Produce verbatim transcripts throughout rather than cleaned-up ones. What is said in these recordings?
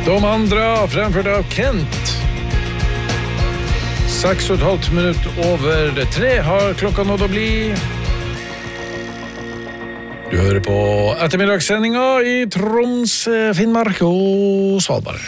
De andra, fremført av Kent. Seks og et halvt minutt over tre har klokka nådd å bli. Du hører på ettermiddagssendinga i Troms, Finnmark og Svalbard.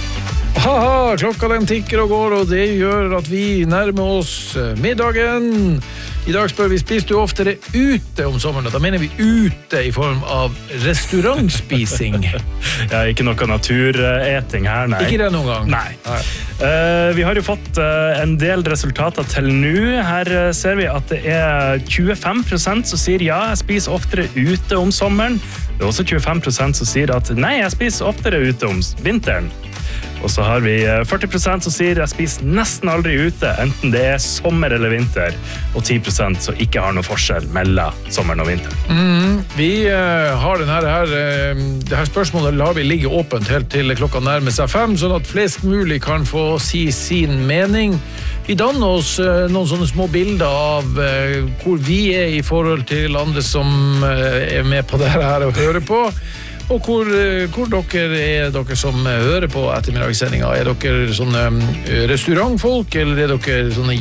Haha, klokka den tikker og går, og det gjør at vi nærmer oss middagen. I dag spør vi, spiser du oftere ute om sommeren? Da mener vi ute i form av restaurantspising. Ja, ikke noe natureting her, nei. Ikke det noen gang? Nei. nei. Uh, vi har jo fått uh, en del resultater til nå. Her uh, ser vi at det er tjuefem prosent som sier ja, jeg spiser oftere ute om sommeren. Det er også tjuefem prosent som sier at nei, jeg spiser oftere ute om vinteren. Og så har vi førti prosent som sier jeg spiser nesten aldri ute, enten det er sommer eller vinter, og ti prosent som ikke har noe forskjell mellom sommeren og vinteren. Mm, vi uh, har denne her, uh, det her spørsmålet lar vi ligge åpent helt til klokka nærmer seg fem, sånn at flest mulig kan få si sin mening. Vi danner oss uh, noen sånne små bilder av uh, hvor vi er i forhold til andre som uh, er med på det her og hører på. Og hvor, hvor dere er dere som hører på ettermiddagssendinga? Er dere sånne restaurantfolk, eller er dere sånne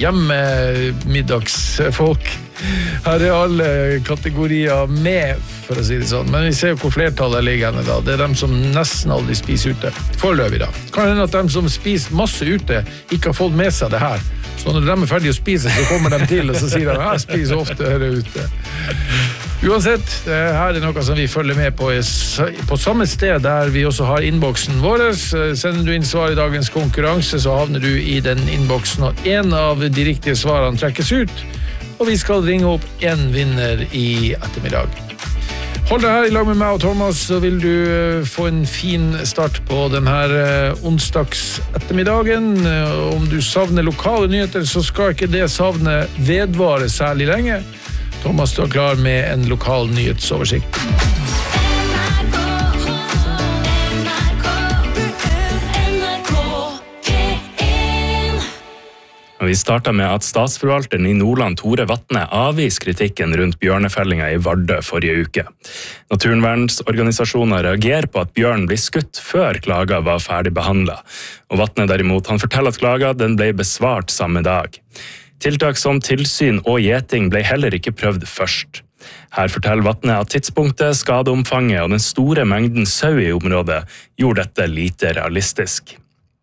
hjemmemiddagsfolk? Her er alle kategorier med, for å si det sånn. Men vi ser jo hvor flertallet ligger henne da. Det er dem som nesten aldri spiser ute. Foreløpig da. Kan hende at dem som spiser masse ute ikke har fått med seg det her. Så når de er ferdige å spise, så kommer de til, og så sier de, jeg spiser ofte her ute. Uansett, det her er noe som vi følger med på på samme sted der vi også har innboksen vår. Sender du inn svar i dagens konkurranse, så havner du i den innboksen, og en av de riktige svarene trekkes ut, og vi skal ringe opp en vinner i ettermiddag. Hold deg her i lag med meg og Thomas, så vil du få en fin start på denne onsdags ettermiddagen. Om du savner lokale nyheter, så skal ikke det savne vedvare særlig lenge. Thomas står klar med en lokal nyhetsoversikt. Vi starter med at statsforvalteren i Nordland, Tore Vatne, avviser kritikken rundt bjørnefellinga i Vardø forrige uke. Naturvernsorganisasjoner reagerer på at bjørn blir skutt før klaga var ferdig behandlet. Og Vatne derimot, han forteller at klaga den ble besvart samme dag. Tiltak som tilsyn og gjeting ble heller ikke prøvd først. Her forteller Vatne at tidspunktet, skadeomfanget og den store mengden sau i området gjorde dette lite realistisk.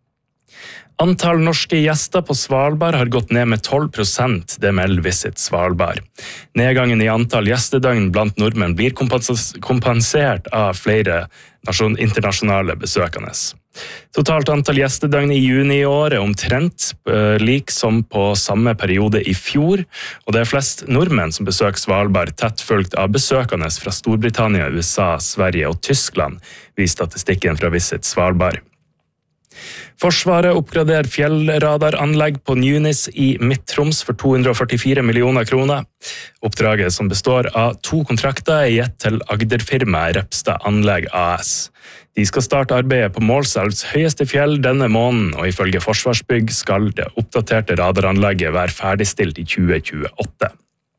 Antall norske gjester på Svalbard har gått ned med tolv prosent, det melder Visit Svalbard. Nedgangen i antall gjestedøgn blant nordmenn blir kompensert av flere internasjonale besøkende. Totalt antall gjestedøgn i juni i år er omtrent lik som på samme periode i fjor, og det er flest nordmenn som besøker Svalbard, tett fulgt av besøkende fra Storbritannia, U S A, Sverige og Tyskland, viser statistikken fra Visit Svalbard. Forsvaret oppgraderer fjellradaranlegg på Njunis i Midt-Troms for to hundre og førtifire millioner kroner. Oppdraget, som består av to kontrakter, er gitt til Agder-firmaet Repstad Anlegg A S. De skal starte arbeidet på Målselvs høyeste fjell denne måneden, og ifølge Forsvarsbygg skal det oppdaterte radaranlegget være ferdigstilt i tjue tjueåtte.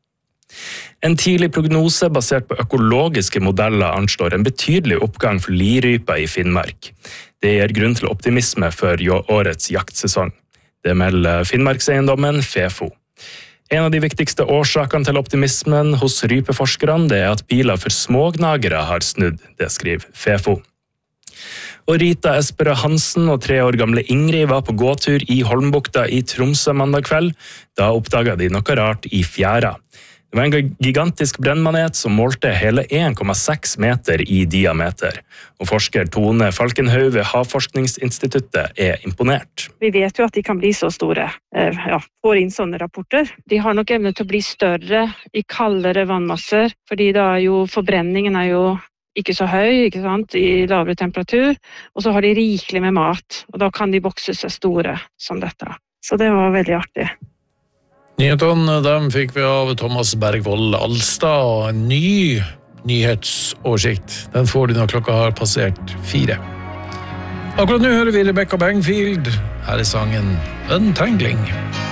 En tidlig prognose basert på økologiske modeller anslår en betydelig oppgang for lirypa i Finnmark. Det gir grunn til optimisme for årets jaktsesong. Det melder Finnmarkseiendommen Fefo. En av de viktigste årsakene til optimismen hos rypeforskerne det er at piler for smågnagere har snudd, det skriver Fefo. Og Rita Esperø Hansen og tre år gamle Ingrid var på gåtur i Holmbukta i Tromsø mandag kveld. Da oppdaget de noe rart i fjæra. Det var en gigantisk brennmanet som målte hele en komma seks meter i diameter. Og forsker Tone Falkenhaug ved Havforskningsinstituttet er imponert. Vi vet jo at de kan bli så store. Ja, får inn sånne rapporter. De har nok evne til å bli større i kaldere vannmasser, fordi da er jo forbrenningen er jo ikke så høy, ikke sant, i lavere temperatur, og så har de rikelig med mat, og da kan de vokse seg store som dette. Så det var veldig artig. Nyhetene, dem fikk vi av Thomas Bergvold Alstad, og en ny nyhetsoversikt. Den får du når klokka har passert fire. Akkurat nå hører vi Rebecca Bangfield. Her er sangen Untangling.